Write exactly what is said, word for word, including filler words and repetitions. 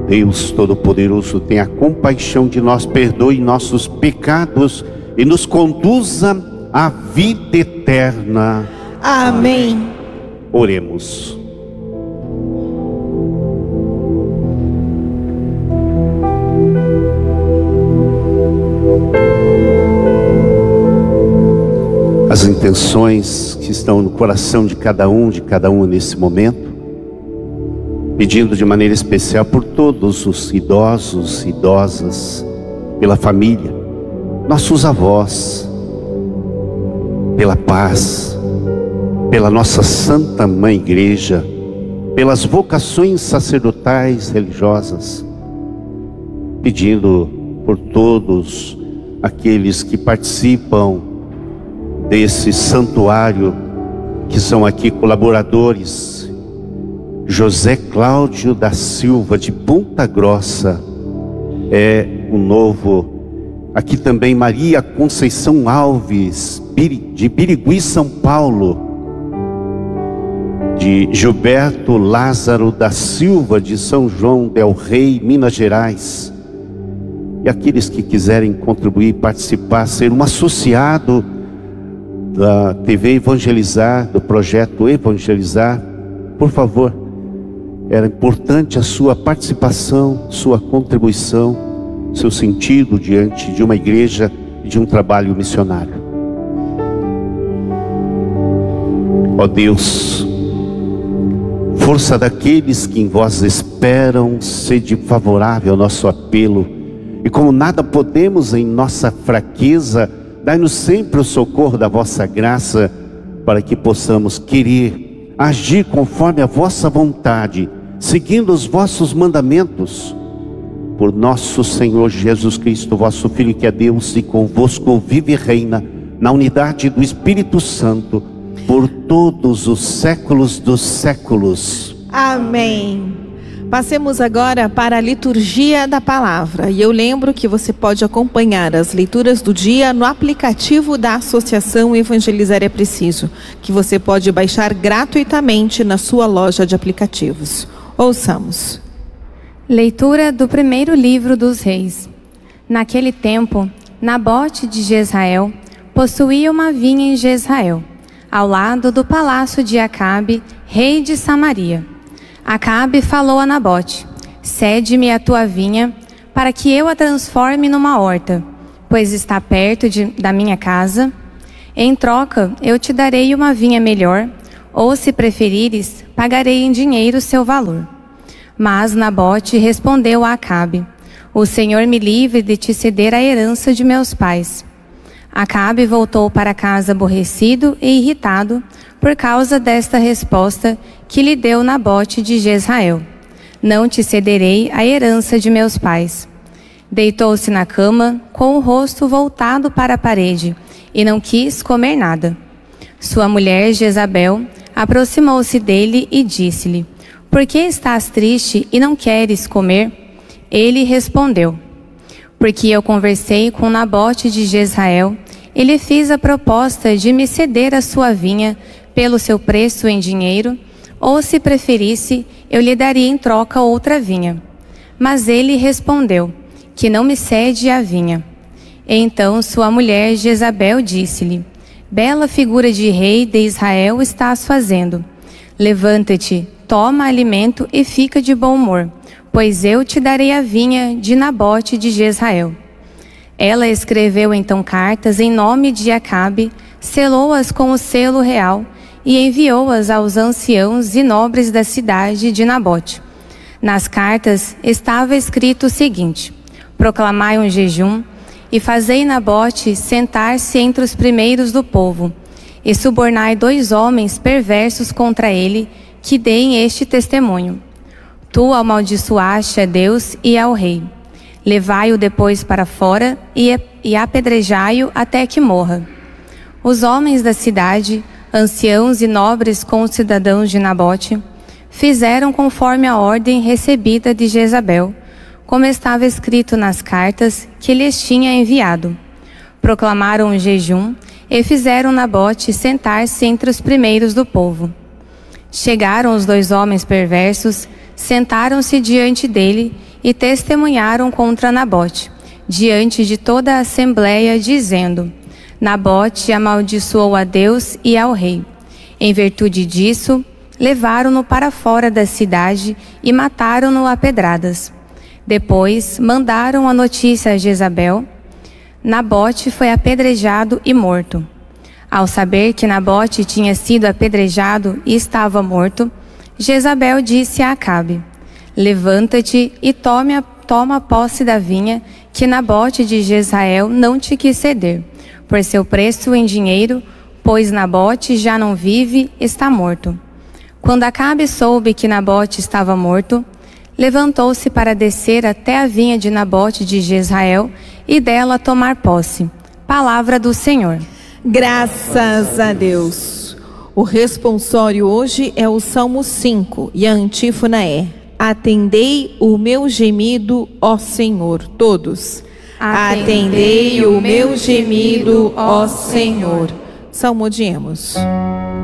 Deus Todo-Poderoso, tenha compaixão de nós, perdoe nossos pecados e nos conduza à vida eterna. Amém. Oremos. As intenções que estão no coração de cada um, de cada uma nesse momento, pedindo de maneira especial por todos os idosos, idosas, pela família, nossos avós, pela paz, pela nossa Santa Mãe Igreja, pelas vocações sacerdotais, religiosas, pedindo por todos aqueles que participam desse santuário, que são aqui colaboradores. José Cláudio da Silva de Ponta Grossa é o novo. Aqui também Maria Conceição Alves de Birigui, São Paulo, de Gilberto Lázaro da Silva de São João del Rei, Minas Gerais. E aqueles que quiserem contribuir, participar, ser um associado da T V Evangelizar, do projeto Evangelizar, por favor, era importante a sua participação, sua contribuição, seu sentido diante de uma igreja e de um trabalho missionário. Ó Deus, força daqueles que em vós esperam, sede favorável ao nosso apelo, e como nada podemos em nossa fraqueza, dai-nos sempre o socorro da vossa graça, para que possamos querer agir conforme a vossa vontade, seguindo os vossos mandamentos, por nosso Senhor Jesus Cristo, vosso Filho, que é Deus e convosco vive e reina na unidade do Espírito Santo, por todos os séculos dos séculos. Amém. Passemos agora para a liturgia da palavra. E eu lembro que você pode acompanhar as leituras do dia no aplicativo da Associação Evangelizar é Preciso, que você pode baixar gratuitamente na sua loja de aplicativos. Ouçamos. Leitura do primeiro livro dos Reis. Naquele tempo, Nabote de Jezrael possuía uma vinha em Jezrael, ao lado do palácio de Acabe, rei de Samaria. Acabe falou a Nabote: cede-me a tua vinha, para que eu a transforme numa horta, pois está perto de, da minha casa. Em troca, eu te darei uma vinha melhor, ou se preferires, pagarei em dinheiro seu valor. Mas Nabote respondeu a Acabe: o Senhor me livre de te ceder a herança de meus pais. Acabe voltou para casa aborrecido e irritado por causa desta resposta que lhe deu Nabote de Jezrael: não te cederei a herança de meus pais. Deitou-se na cama com o rosto voltado para a parede e não quis comer nada. Sua mulher Jezabel aproximou-se dele e disse-lhe: por que estás triste e não queres comer? Ele respondeu: porque eu conversei com Nabote de Jezrael e lhe fiz a proposta de me ceder a sua vinha pelo seu preço em dinheiro, ou se preferisse, eu lhe daria em troca outra vinha. Mas ele respondeu que não me cede a vinha. Então sua mulher Jezabel disse-lhe: bela figura de rei de Israel estás fazendo. Levanta-te, toma alimento e fica de bom humor, pois eu te darei a vinha de Nabote de Jezrael. Ela escreveu então cartas em nome de Acabe, selou-as com o selo real e enviou-as aos anciãos e nobres da cidade de Nabote. Nas cartas estava escrito o seguinte: proclamai um jejum e fazei Nabote sentar-se entre os primeiros do povo, e subornai dois homens perversos contra ele, que deem este testemunho: tu amaldiçoaste a Deus e ao rei. Levai-o depois para fora e, e apedrejai-o até que morra. Os homens da cidade, anciãos e nobres com os cidadãos de Nabote, fizeram conforme a ordem recebida de Jezabel, como estava escrito nas cartas que lhes tinha enviado. Proclamaram um jejum e fizeram Nabote sentar-se entre os primeiros do povo. Chegaram os dois homens perversos, sentaram-se diante dele e testemunharam contra Nabote, diante de toda a assembleia, dizendo: Nabote amaldiçoou a Deus e ao rei. Em virtude disso, levaram-no para fora da cidade e mataram-no a pedradas. Depois, mandaram a notícia a Jezabel. Nabote foi apedrejado e morto. Ao saber que Nabote tinha sido apedrejado e estava morto, Jezabel disse a Acabe: Levanta-te e tome a, toma posse da vinha que Nabote de Jezreel não te quis ceder, por seu preço em dinheiro, pois Nabote já não vive, está morto. Quando Acabe soube que Nabote estava morto, levantou-se para descer até a vinha de Nabote de Jezreel e dela tomar posse. Palavra do Senhor. Graças a Deus. O responsório hoje é o Salmo cinco e a antífona é: Atendei o meu gemido, ó Senhor. Todos. Atendei o meu gemido, ó Senhor. Salmodiemos.